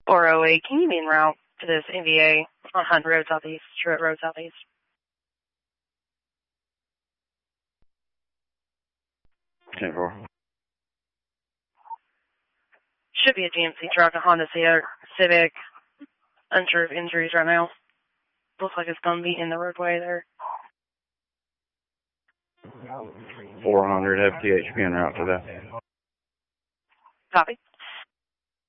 408, can you be en route to this NVA on Hunt Road Southeast, Truett Road Southeast? Should be a GMC truck, a Honda Civic. Unsure of injuries right now. Looks like it's going to be in the roadway there. 400 FTHP en route to that. Copy.